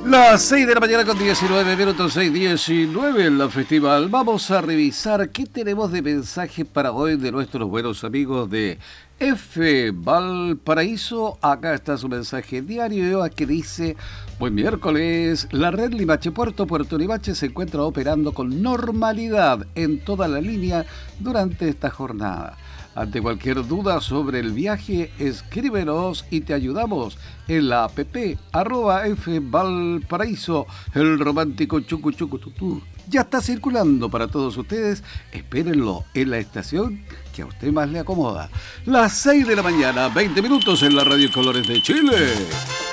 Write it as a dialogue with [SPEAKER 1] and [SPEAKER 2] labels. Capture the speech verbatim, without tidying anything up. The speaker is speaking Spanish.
[SPEAKER 1] Las seis de la mañana con diecinueve minutos, seis diecinueve en la festival. Vamos a revisar qué tenemos de mensaje para hoy de nuestros buenos amigos de F Valparaíso. Acá está su mensaje diario que dice: buen miércoles, la red Limache Puerto Puerto Limache se encuentra operando con normalidad en toda la línea durante esta jornada. Ante cualquier duda sobre el viaje, escríbenos y te ayudamos en la app arroba F Valparaíso, el romántico chucu chucu tutú. Ya está circulando para todos ustedes, espérenlo en la estación que a usted más le acomoda. Las seis de la mañana, veinte minutos en la Radio Colores de Chile.